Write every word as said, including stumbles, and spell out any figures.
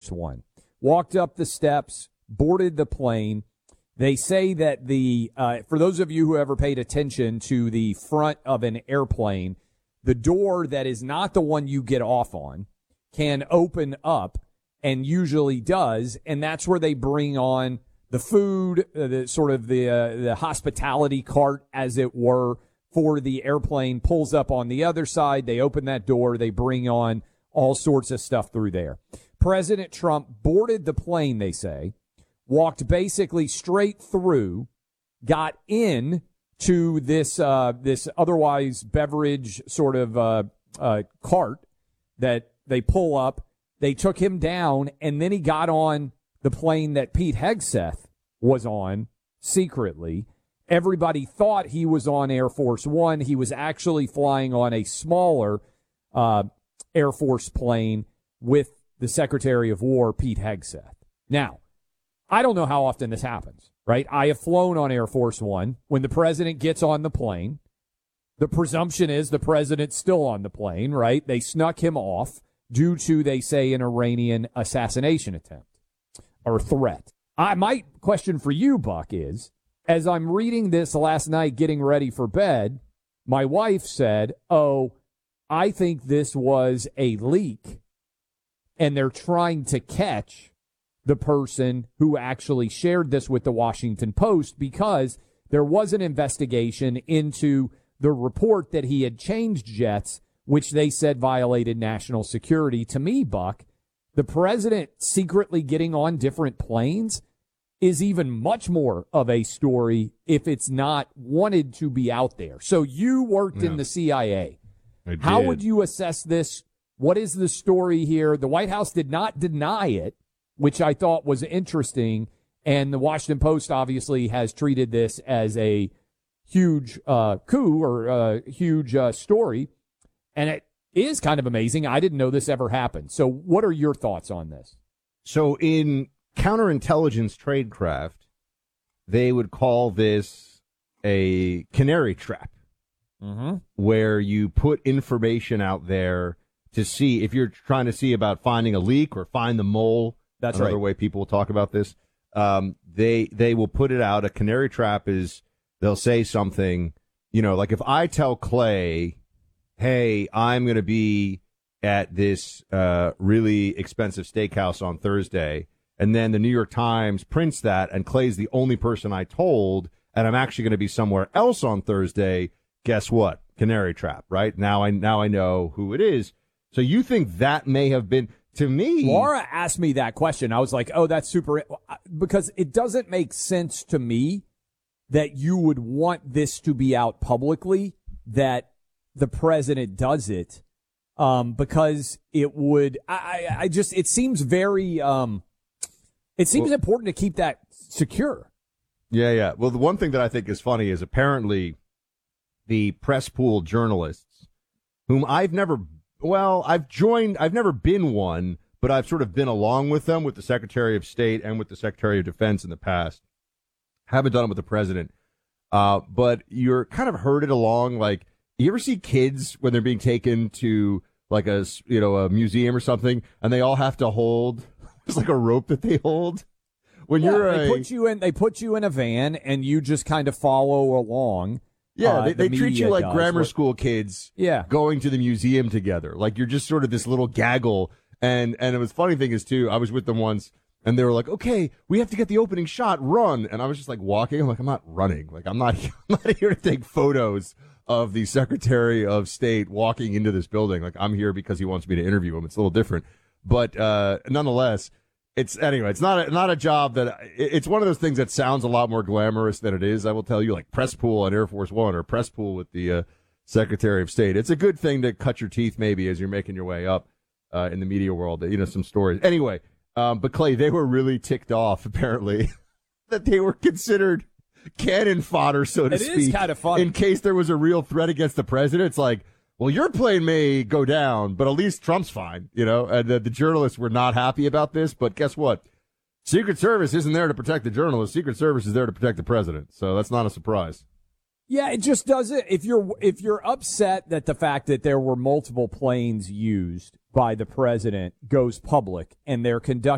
Force One. Walked up the steps, boarded the plane. They say that the, uh, for those of you who ever paid attention to the front of an airplane, the door that is not the one you get off on can open up, and usually does, and that's where they bring on the food, uh, the sort of the uh, the hospitality cart, as it were, for the airplane. Pulls up on the other side. They open that door. They bring on all sorts of stuff through there. President Trump boarded the plane, they say, walked basically straight through, got in to this uh, this otherwise beverage sort of uh, uh, cart that they pull up. They took him down, and then he got on the plane that Pete Hegseth was on secretly. Everybody thought he was on Air Force One. He was actually flying on a smaller uh, Air Force plane with the Secretary of War, Pete Hegseth. Now, I don't know how often this happens, right? I have flown on Air Force One. When the president gets on the plane, the presumption is the president's still on the plane, right? They snuck him off due to, they say, an Iranian assassination attempt or threat. I, my question for you, Buck, is, as I'm reading this last night getting ready for bed, my wife said, oh, I think this was a leak, and they're trying to catch the person who actually shared this with the Washington Post, because there was an investigation into the report that he had changed jets, which they said violated national security. To me, Buck, the president secretly getting on different planes is even much more of a story if it's not wanted to be out there. So you worked yeah. in the C I A. I did. How would you assess this? What is the story here? The White House did not deny it, which I thought was interesting, and the Washington Post obviously has treated this as a huge uh, coup or a huge uh, story. And it is kind of amazing. I didn't know this ever happened. So what are your thoughts on this? So in counterintelligence tradecraft, they would call this a canary trap, mm-hmm. where you put information out there to see if you're trying to see about finding a leak or find the mole. That's another right. way people will talk about this. Um, they they will put it out. A canary trap is they'll say something, you know, like if I tell Clay, hey, I'm going to be at this uh, really expensive steakhouse on Thursday, and then the New York Times prints that, and Clay's the only person I told, and I'm actually going to be somewhere else on Thursday, guess what? Canary trap, right? Now I now I know who it is. So you think that may have been, to me... Laura asked me that question. I was like, oh, that's super... Because it doesn't make sense to me that you would want this to be out publicly, that the president does it, um, because it would, I, I just, it seems very, um, it seems well, important to keep that secure. Yeah, yeah. Well, the one thing that I think is funny is apparently the press pool journalists, whom I've never, well, I've joined, I've never been one, but I've sort of been along with them, with the Secretary of State and with the Secretary of Defense in the past. Haven't done it with the president. Uh, but you're kind of herded along, like, you ever see kids when they're being taken to like a, you know, a museum or something, and they all have to hold, it's like a rope that they hold? When yeah, you're they a, put you in, they put you in a van, and you just kind of follow along. Yeah, uh, they, the they treat you like does. grammar What, school kids yeah. going to the museum together. Like you're just sort of this little gaggle. And, and it was funny thing is, too, I was with them once, and they were like, okay, we have to get the opening shot, run. And I was just like walking. I'm like, I'm not running. Like, I'm not, I'm not here to take photos of the Secretary of State walking into this building. Like, I'm here because he wants me to interview him. It's a little different. But uh, nonetheless, it's anyway, it's not a, not a job that it's one of those things that sounds a lot more glamorous than it is. I will tell you, like press pool on Air Force One or press pool with the uh, Secretary of State. It's a good thing to cut your teeth maybe as you're making your way up uh, in the media world. You know, some stories. Anyway. Um, but Clay, they were really ticked off, apparently, that they were considered cannon fodder, so to it speak. It is kind of funny. In case there was a real threat against the president. It's like, well, your plane may go down, but at least Trump's fine, you know. And the, the journalists were not happy about this, but guess what? Secret Service isn't there to protect the journalists. Secret Service is there to protect the president, so that's not a surprise. Yeah, it just doesn't. If you're if you're upset that the fact that there were multiple planes used by the president goes public and they're conducting